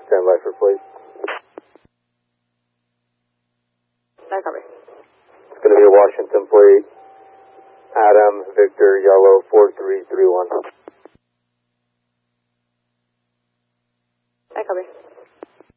Stand by for plate. I copy. It's going to be a Washington plate. Adam, Victor, yellow, 4331. I copy.